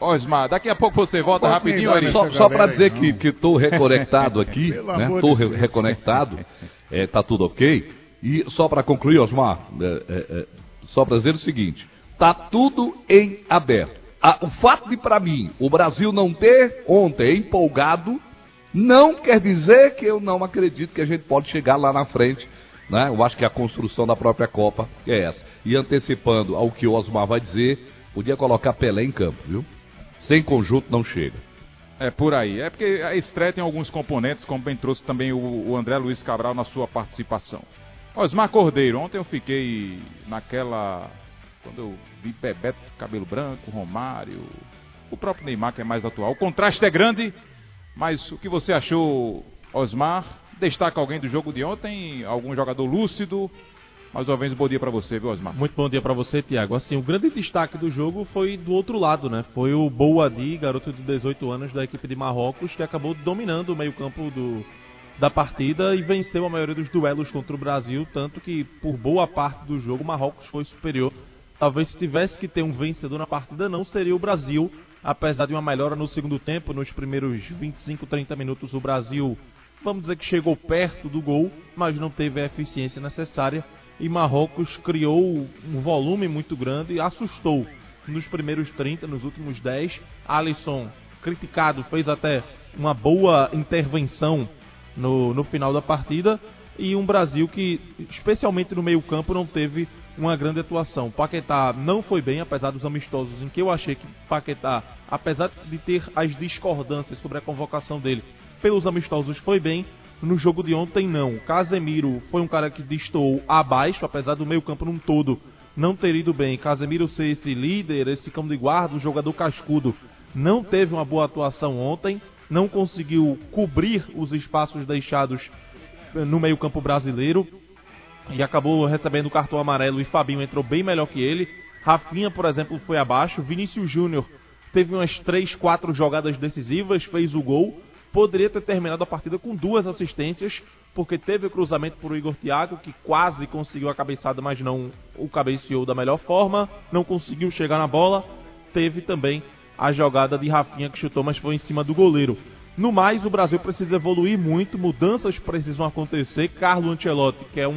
Osmar, daqui a pouco você volta rapidinho, Ari. Só para dizer que estou reconectado aqui, né? Estou reconectado, tá tudo ok. E só para concluir, Osmar, só para dizer o seguinte, tá tudo em aberto. O fato de, para mim, o Brasil não ter ontem empolgado, não quer dizer que eu não acredito que a gente pode chegar lá na frente, né? Eu acho que a construção da própria Copa é essa. E antecipando ao que o Osmar vai dizer, podia colocar Pelé em campo, viu? Sem conjunto não chega. É por aí. É porque a estreia tem alguns componentes, como bem trouxe também o André Luiz Cabral na sua participação. Osmar Cordeiro, ontem eu fiquei naquela... Quando eu vi Bebeto, cabelo branco, Romário, o próprio Neymar, que é mais atual. O contraste é grande, mas o que você achou, Osmar? Destaca alguém do jogo de ontem? Algum jogador lúcido? Mais uma vez, bom dia para você, viu, Osmar? Muito bom dia para você, Tiago. Assim, o grande destaque do jogo foi do outro lado, né? Foi o Bouhaddi, garoto de 18 anos da equipe de Marrocos, que acabou dominando o meio-campo da partida e venceu a maioria dos duelos contra o Brasil, tanto que por boa parte do jogo o Marrocos foi superior. Talvez se tivesse que ter um vencedor na partida, não seria o Brasil, apesar de uma melhora no segundo tempo. Nos primeiros 25, 30 minutos o Brasil, vamos dizer que chegou perto do gol, mas não teve a eficiência necessária. E Marrocos criou um volume muito grande e assustou nos primeiros 30, nos últimos 10. Alisson, criticado, fez até uma boa intervenção no final da partida. E um Brasil que, especialmente no meio campo, não teve uma grande atuação. Paquetá não foi bem, apesar dos amistosos, em que eu achei que Paquetá, apesar de ter as discordâncias sobre a convocação dele, pelos amistosos foi bem. No jogo de ontem, não. Casemiro foi um cara que destoou abaixo, apesar do meio campo num todo não ter ido bem. Casemiro ser esse líder, esse cão de guarda, um jogador cascudo, não teve uma boa atuação ontem, não conseguiu cobrir os espaços deixados no meio campo brasileiro e acabou recebendo o cartão amarelo, e Fabinho entrou bem melhor que ele. Rafinha, por exemplo, foi abaixo. Vinícius Júnior teve umas 3, 4 jogadas decisivas, fez o gol. Poderia ter terminado a partida com 2 assistências, porque teve o cruzamento por Igor Thiago, que quase conseguiu a cabeçada, mas não o cabeceou da melhor forma, não conseguiu chegar na bola. Teve também a jogada de Rafinha, que chutou, mas foi em cima do goleiro. No mais, o Brasil precisa evoluir muito, mudanças precisam acontecer. Carlo Ancelotti, que é um